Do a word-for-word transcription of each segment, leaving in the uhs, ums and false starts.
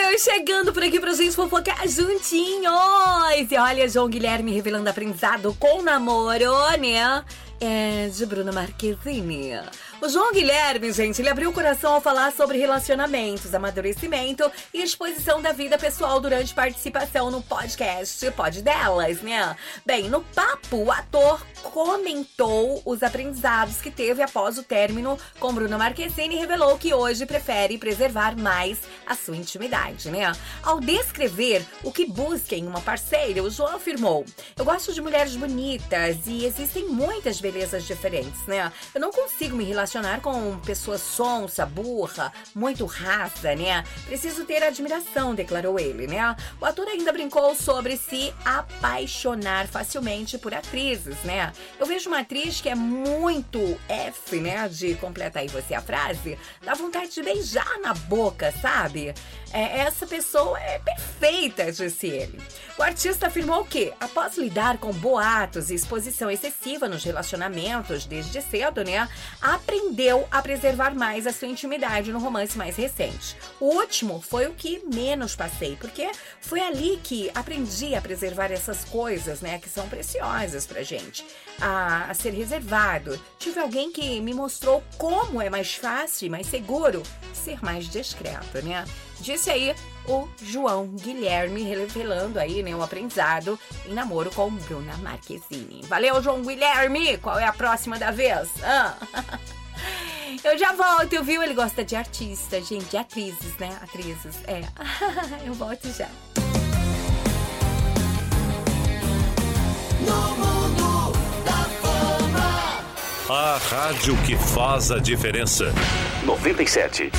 eu chegando por aqui pra gente fofocar juntinhos. E olha, João Guilherme revelando aprendizado com namoro, né? É de Bruna Marquezine. O João Guilherme, gente, ele abriu o coração ao falar sobre relacionamentos, amadurecimento e exposição da vida pessoal durante participação no podcast Pod Delas, né? Bem, no papo, o ator comentou os aprendizados que teve após o término com Bruna Marquezine e revelou que hoje prefere preservar mais a sua intimidade, né? Ao descrever o que busca em uma parceira, o João afirmou: eu gosto de mulheres bonitas e existem muitas belezas diferentes, né? Eu não consigo me relacionar com pessoa sonsa, burra, muito rasa, né? Preciso ter admiração, declarou ele, né? O ator ainda brincou sobre se apaixonar facilmente por atrizes, né? Eu vejo uma atriz que é muito F, né? De completar aí você a frase, dá vontade de beijar na boca, sabe? É, essa pessoa é perfeita, disse ele. O artista afirmou que, após lidar com boatos e exposição excessiva nos relacionamentos desde cedo, né, aprendeu a preservar mais a sua intimidade no romance mais recente. O último foi o que menos passei, porque foi ali que aprendi a preservar essas coisas, né, que são preciosas pra gente, a, a ser reservado. Tive alguém que me mostrou como é mais fácil e mais seguro ser mais discreto, né? Disse aí o João Guilherme, revelando aí, né, o aprendizado em namoro com Bruna Marquezine. Valeu, João Guilherme! Qual é a próxima da vez? Ah. Eu já volto, viu? Ele gosta de artistas, gente, de atrizes, né? Atrizes, é. Eu volto já. No mundo da fama. A rádio que faz a diferença. noventa e sete.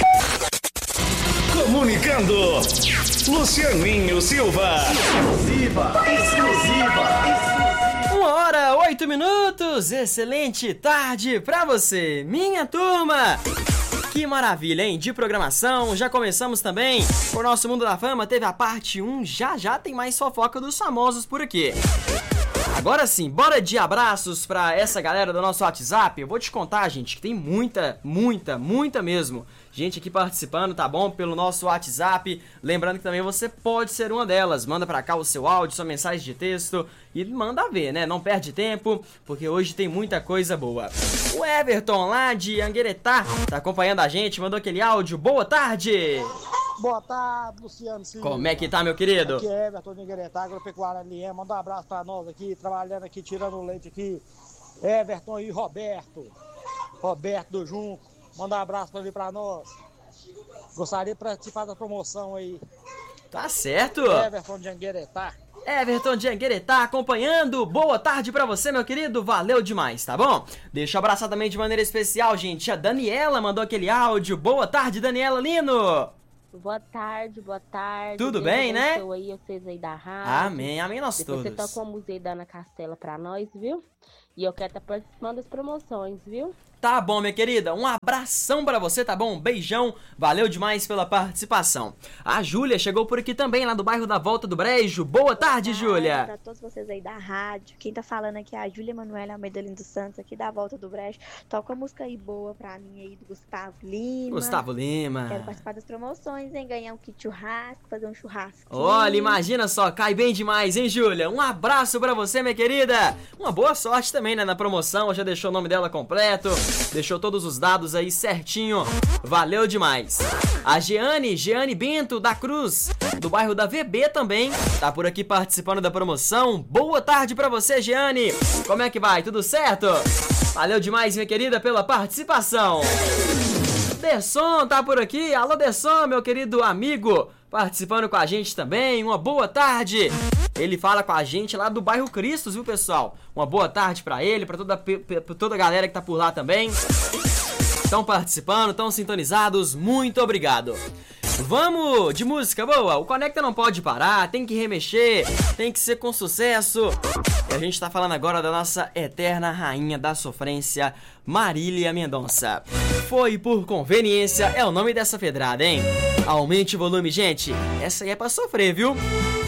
Comunicando, Lucianinho Silva. Exclusiva, exclusiva. Uma hora, oito minutos. Excelente tarde pra você, minha turma. Que maravilha, hein? De programação, já começamos também. O nosso Mundo da Fama teve a parte um, já já tem mais fofoca dos famosos por aqui. Agora sim, bora de abraços pra essa galera do nosso WhatsApp. Eu vou te contar, gente, que tem muita, muita, muita mesmo gente aqui participando, tá bom? Pelo nosso WhatsApp. Lembrando que também você pode ser uma delas. Manda pra cá o seu áudio, sua mensagem de texto e manda ver, né? Não perde tempo, porque hoje tem muita coisa boa. O Everton lá de Angueretá tá acompanhando a gente, mandou aquele áudio. Boa tarde! Boa tarde, Luciano Silva. Como é que tá, meu querido? Aqui é Everton de Angueretá, Agropecuária Liema. Manda um abraço pra nós aqui, trabalhando aqui, tirando o leite aqui. Everton e Roberto. Roberto do Junco. Manda um abraço pra, ali pra nós. Gostaria de participar da promoção aí. Tá certo. Everton de Angueretá. Everton de Angueretá acompanhando. Boa tarde pra você, meu querido. Valeu demais, tá bom? Deixa eu abraçar também de maneira especial, gente. A Daniela mandou aquele áudio. Boa tarde, Daniela Lino. Boa tarde, boa tarde. Tudo Deus bem, né? Aí vocês aí da rádio. Amém, amém nós Depois todos. você toca uma música aí da Ana Castela pra nós, viu? E eu quero estar participando das promoções, viu? Tá bom, minha querida, um abração pra você, tá bom? Um beijão, valeu demais pela participação. A Júlia chegou por aqui também, lá do bairro da Volta do Brejo. Boa tarde, Júlia. Pra todos vocês aí da rádio, quem tá falando aqui é a Júlia Emanuela Almeida dos Santos, aqui da Volta do Brejo. Toca uma música aí boa pra mim aí do Gustavo Lima. Gustavo Lima. Quero participar das promoções, hein? Ganhar um kit churrasco, fazer um churrasco. Olha, imagina só, cai bem demais, hein, Júlia? Um abraço pra você, minha querida. Uma boa sorte também, né, na promoção. Já deixou o nome dela completo, deixou todos os dados aí certinho. Valeu demais. A Jeane, Jeane Bento da Cruz, do bairro da V B também, tá por aqui participando da promoção. Boa tarde pra você, Jeane. Como é que vai? Tudo certo? Valeu demais, minha querida, pela participação. Desson tá por aqui. Alô, Desson, meu querido amigo, participando com a gente também. Uma boa tarde. Ele fala com a gente lá do bairro Cristos, viu, pessoal? Uma boa tarde pra ele, pra toda, pra toda a galera que tá por lá também. Estão participando, estão sintonizados. Muito obrigado. Vamos de música boa. O Conecta não pode parar, tem que remexer, tem que ser com sucesso. E a gente tá falando agora da nossa eterna rainha da sofrência, Marília Mendonça. Foi por conveniência, é o nome dessa pedrada, hein? Aumente o volume, gente. Essa aí é pra sofrer, viu?